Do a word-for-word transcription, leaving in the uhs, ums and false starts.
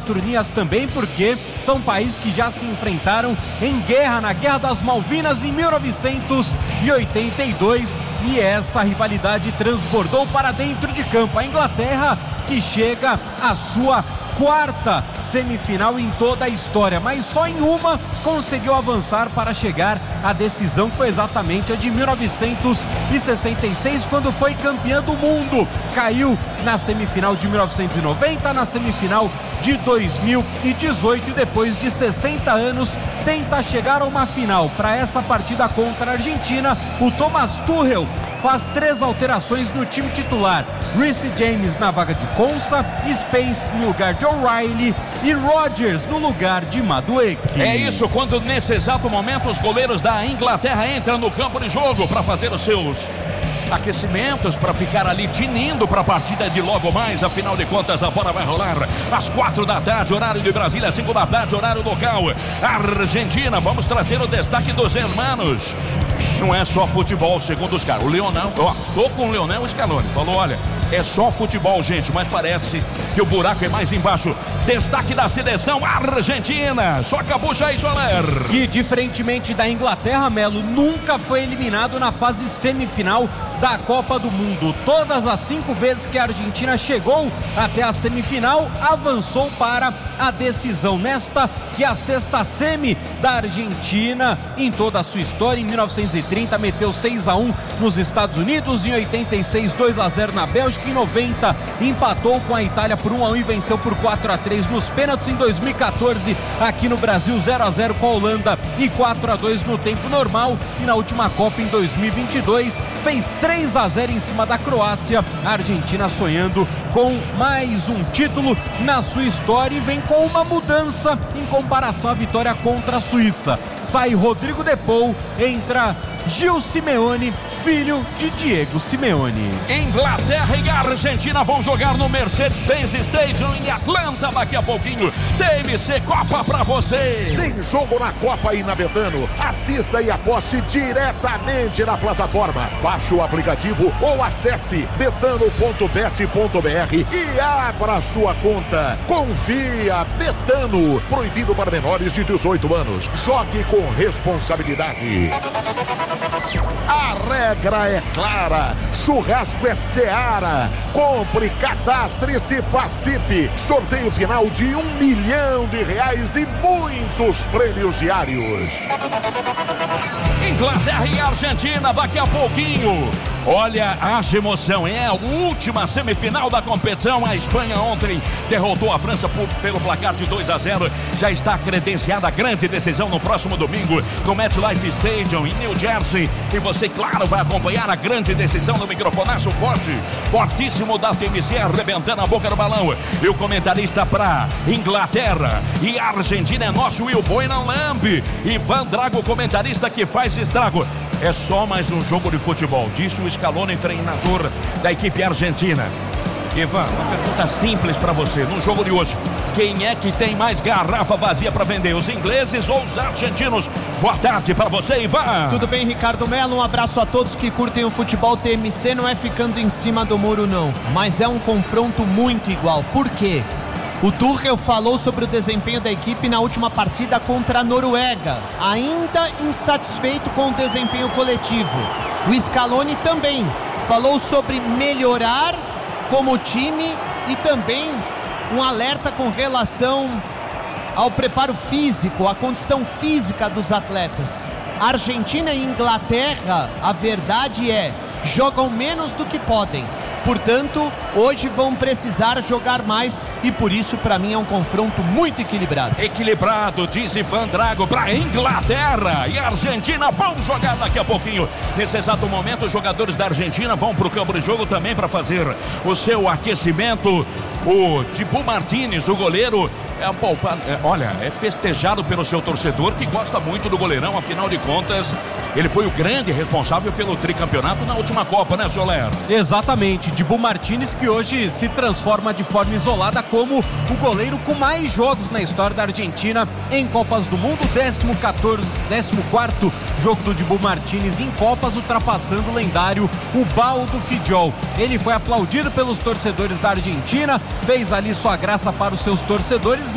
Saturnias também, porque são países que já se enfrentaram em guerra, na Guerra das Malvinas em mil novecentos e oitenta e dois, e essa rivalidade transbordou para dentro de campo. A Inglaterra, que chega à sua quarta semifinal em toda a história, mas só em uma conseguiu avançar para chegar à decisão, que foi exatamente a de mil novecentos e sessenta e seis, quando foi campeã do mundo. Caiu na semifinal de mil novecentos e noventa, na semifinal de dois mil e dezoito, e depois de sessenta anos tenta chegar a uma final. Para essa partida contra a Argentina, o Thomas Tuchel faz três alterações no time titular: Reece James na vaga de Konsa, Spence no lugar de O'Reilly e Rodgers no lugar de Madueke. É isso, quando nesse exato momento os goleiros da Inglaterra entram no campo de jogo para fazer os seus aquecimentos, para ficar ali tinindo para a partida de logo mais. Afinal de contas, a bola vai rolar às quatro da tarde, horário de Brasília, cinco da tarde, horário local. Argentina, vamos trazer o destaque dos hermanos. Não é só futebol, segundo os caras. O Leonel, ó, tô com o Leonel Scaloni, falou: olha, é só futebol, gente, mas parece que o buraco é mais embaixo. Destaque da seleção argentina, só acabou Jair Soler, que, diferentemente da Inglaterra, Melo, nunca foi eliminado na fase semifinal da Copa do Mundo. Todas as cinco vezes que a Argentina chegou até a semifinal, avançou para a decisão. Nesta, que é a sexta semi da Argentina em toda a sua história. Em mil novecentos e trinta meteu seis a um nos Estados Unidos, em oitenta e seis dois a zero na Bélgica, em noventa empatou com a Itália por um a um e venceu por quatro a três nos pênaltis. Em dois mil e quatorze aqui no Brasil, zero a zero com a Holanda e quatro a dois no tempo normal. E na última Copa, em dois mil e vinte e dois, fez três a zero em cima da Croácia. A Argentina sonhando com mais um título na sua história, e vem com uma mudança em comparação à vitória contra a Suíça. Sai Rodrigo De Paul, entra Gil Simeone, filho de Diego Simeone. Inglaterra e Argentina vão jogar no Mercedes-Benz Stadium em Atlanta daqui a pouquinho. T M C Copa pra você. Tem jogo na Copa aí na Betano. Assista e aposte diretamente na plataforma. Baixe o aplicativo ou acesse betano ponto bet ponto br e abra sua conta. Confia, Betano. Proibido para menores de dezoito anos. Jogue com responsabilidade. A regra é clara, churrasco é Seara. Compre, cadastre-se, participe. Sorteio final de um milhão de reais e muitos prêmios diários. Inglaterra e Argentina daqui a pouquinho. Olha, haja emoção, é a última semifinal da competição. A Espanha ontem derrotou a França por, pelo placar de dois a zero. Já está credenciada a grande decisão no próximo domingo no MetLife Stadium em New Jersey. E você, claro, vai acompanhar a grande decisão no microfonaço forte, fortíssimo da T M C, arrebentando a boca do balão. E o comentarista para Inglaterra e Argentina é nosso Will Boynan Lamb. Ivan Drago, comentarista que faz estrago. É só mais um jogo de futebol, disse o Scaloni, treinador da equipe argentina. Ivan, uma pergunta simples para você. No jogo de hoje, quem é que tem mais garrafa vazia para vender? Os ingleses ou os argentinos? Boa tarde para você, Ivan. Tudo bem, Ricardo Melo? Um abraço a todos que curtem o futebol. T M C não é ficando em cima do muro, não. Mas é um confronto muito igual. Por quê? O Tuchel falou sobre o desempenho da equipe na última partida contra a Noruega, ainda insatisfeito com o desempenho coletivo. O Scaloni também falou sobre melhorar como time e também um alerta com relação ao preparo físico, à condição física dos atletas. Argentina e Inglaterra, a verdade é, jogam menos do que podem. Portanto, hoje vão precisar jogar mais e por isso, para mim, é um confronto muito equilibrado. Equilibrado, diz Ivan Drago, para Inglaterra e Argentina vão jogar daqui a pouquinho. Nesse exato momento, os jogadores da Argentina vão para o campo de jogo também para fazer o seu aquecimento. O Dibu Martínez, o goleiro, é, poupado, é, olha, é festejado pelo seu torcedor que gosta muito do goleirão, afinal de contas, ele foi o grande responsável pelo tricampeonato na última Copa, né, Soler? Exatamente, Dibu Martínez, que hoje se transforma de forma isolada como o goleiro com mais jogos na história da Argentina em Copas do Mundo, décimo quarto jogo do Dibu Martínez em Copas, ultrapassando o lendário Ubaldo Fidjol. Ele foi aplaudido pelos torcedores da Argentina, fez ali sua graça para os seus torcedores,